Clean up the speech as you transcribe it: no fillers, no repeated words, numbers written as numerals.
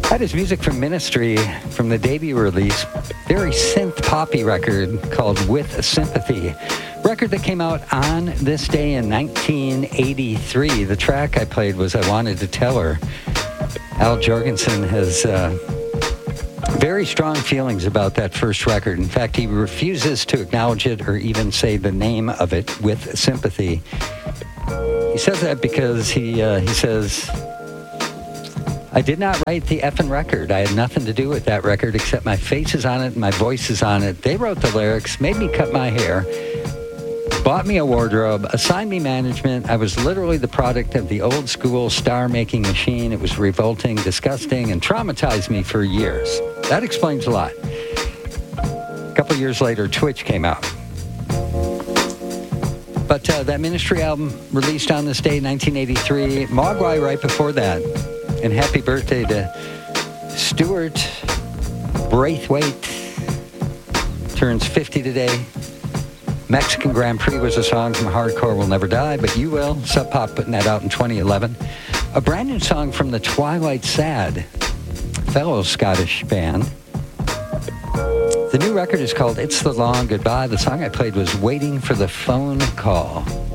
That is music from Ministry from the debut release, very synth poppy record called With Sympathy. Record that came out on this day in 1983. The track I played was I Wanted to Tell Her. Al Jourgensen has very strong feelings about that first record. In fact, he refuses to acknowledge it or even say the name of it, With Sympathy. He says that because he says, I did not write the effing record. I had nothing to do with that record except my face is on it and my voice is on it. They wrote the lyrics, made me cut my hair, bought me a wardrobe, assigned me management. I was literally the product of the old school star-making machine. It was revolting, disgusting, and traumatized me for years. That explains a lot. A couple years later, Twitch came out. But that Ministry album released on this day, 1983, Mogwai right before that. And happy birthday to Stuart Braithwaite. Turns 50 today. Mexican Grand Prix was a song from Hardcore Will Never Die, but You Will. Sub Pop putting that out in 2011. A brand new song from the Twilight Sad, fellow Scottish band. The new record is called It's the Long Goodbye. The song I played was Waiting for the Phone Call.